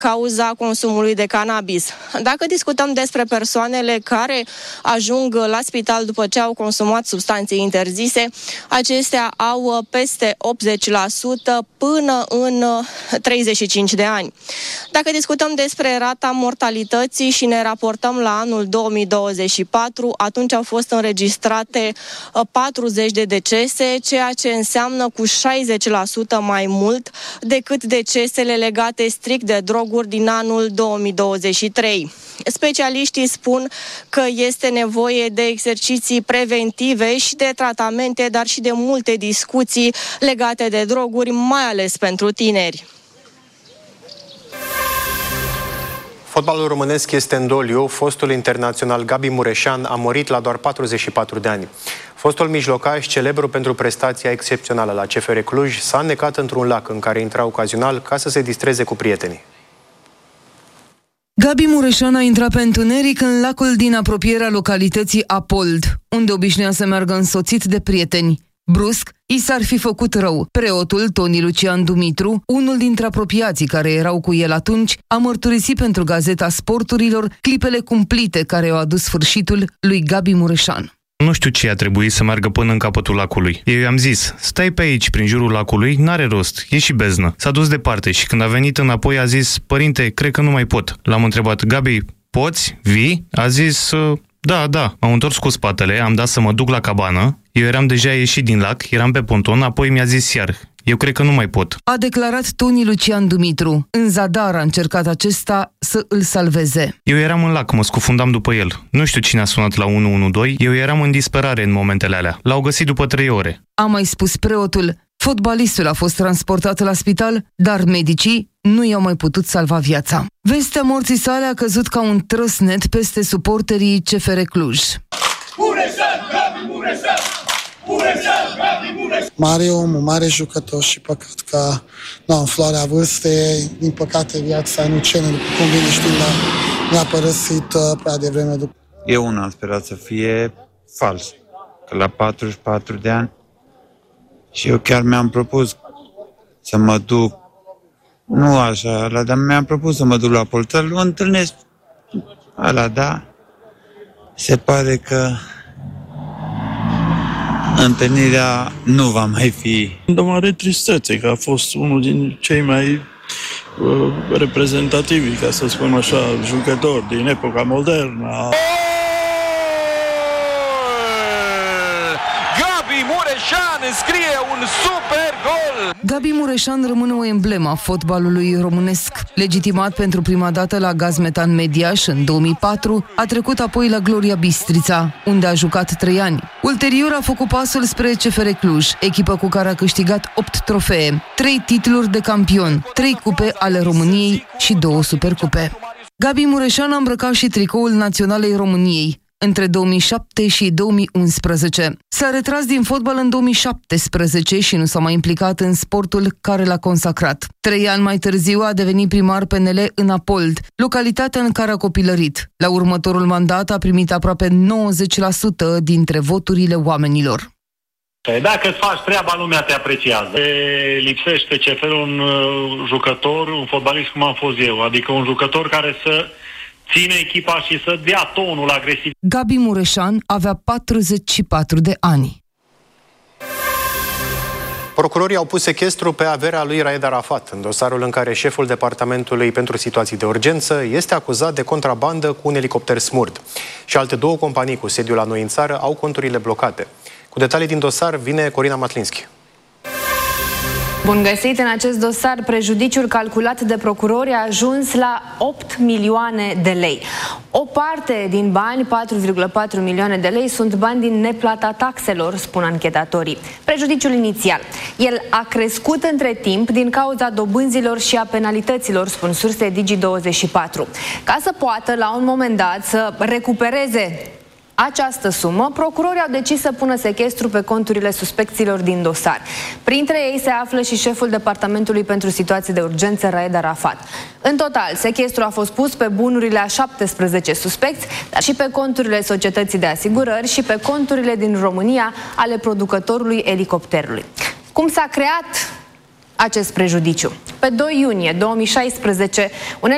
cauza consumului de cannabis. Dacă discutăm despre persoanele care ajung la spital după ce au consumat substanțe interzise, acestea au peste 80% până în 35 de ani. Dacă discutăm despre rata mortalității și ne raportăm la anul 2024, atunci au fost înregistrate 40 de decese, ceea ce înseamnă cu 60% mai mult decât decesele legate strict de droguri din anul 2023. Specialiștii spun că este nevoie de exerciții preventive și de tratamente, dar și de multe discuții legate de droguri, mai ales pentru tineri. Fotbalul românesc este în doliu. Fostul internațional Gabi Mureșan a murit la doar 44 de ani. Fostul mijlocaș, celebru pentru prestația excepțională la CFR Cluj, s-a înnecat într-un lac în care intra ocazional ca să se distreze cu prietenii. Gabi Mureșan a intrat pe întuneric în lacul din apropierea localității Apold, unde obișnuia să meargă însoțit de prieteni. Brusc, i s-ar fi făcut rău. Preotul Toni Lucian Dumitru, unul dintre apropiații care erau cu el atunci, a mărturisit pentru Gazeta Sporturilor clipele cumplite care au adus sfârșitul lui Gabi Mureșan. Nu știu ce a trebuit să meargă până în capătul lacului. Eu i-am zis, stai pe aici, prin jurul lacului, n-are rost, e și beznă. S-a dus departe și când a venit înapoi a zis, părinte, cred că nu mai pot. L-am întrebat, Gabi, poți? Vii? A zis, da. M-am întors cu spatele, am dat să mă duc la cabană. Eu eram deja ieșit din lac, eram pe ponton, apoi mi-a zis iar, eu cred că nu mai pot. A declarat Toni Lucian Dumitru. În zadar a încercat acesta să îl salveze. Eu eram în lac, mă scufundam după el. Nu știu cine a sunat la 112, eu eram în disperare în momentele alea. L-au găsit după 3 ore. A mai spus preotul. Fotbalistul a fost transportat la spital, dar medicii nu i-au mai putut salva viața. Vestea morții sale a căzut ca un trăsnet peste suporterii CFR Cluj. Mare om, mare jucător și păcat că în floarea vârstei, din păcate viața nu cere, după cum bine știm, ne-a părăsit prea devreme. Eu am sperat să fie fals, că la 44 de ani și eu chiar mi-am propus să mă duc, nu așa, dar mi-am propus să mă duc la Polța, îl întâlnesc ăla, da, se pare că întâlnirea nu va mai fi. De mare tristețe, că a fost unul din cei mai reprezentativi, ca să spun așa, jucători din epoca modernă. Gabi Mureșan înscrie un super gol! Gabi Mureșan rămâne o emblemă a fotbalului românesc. Legitimat pentru prima dată la Gazmetan Mediaș în 2004, a trecut apoi la Gloria Bistrița, unde a jucat 3 ani. Ulterior a făcut pasul spre CFR Cluj, echipă cu care a câștigat 8 trofee, 3 titluri de campion, 3 cupe ale României și 2 supercupe. Gabi Mureșan a îmbrăcat și tricoul Naționalei României între 2007 și 2011. S-a retras din fotbal în 2017 și nu s-a mai implicat în sportul care l-a consacrat. 3 ani mai târziu a devenit primar PNL în Apold, localitatea în care a copilărit. La următorul mandat a primit aproape 90% dintre voturile oamenilor. Dacă îți faci treaba, lumea te apreciază. Lipsește CFR un jucător, un fotbalist cum am fost eu, adică un jucător care să ține echipa și să dea tonul agresiv. Gabi Mureșan avea 44 de ani. Procurorii au pus sechestru pe averea lui Raed Arafat, în dosarul în care șeful Departamentului pentru Situații de Urgență este acuzat de contrabandă cu un elicopter Smurd. Și alte 2 companii cu sediul la noi în țară au conturile blocate. Cu detalii din dosar vine Corina Matlinski. Bun găsit! În acest dosar, prejudiciul calculat de procurori a ajuns la 8 milioane de lei. O parte din bani, 4,4 milioane de lei, sunt bani din neplata taxelor, spun anchetatorii. Prejudiciul inițial. El a crescut între timp din cauza dobânzilor și a penalităților, spun surse Digi24. Ca să poată, la un moment dat, să recupereze această sumă, procurorii au decis să pună sechestru pe conturile suspecților din dosar. Printre ei se află și șeful Departamentului pentru Situații de Urgență, Raed Arafat. În total, sechestru a fost pus pe bunurile a 17 suspecți, dar și pe conturile societății de asigurări și pe conturile din România ale producătorului elicopterului. Cum s-a creat acest prejudiciu? Pe 2 iunie 2016, un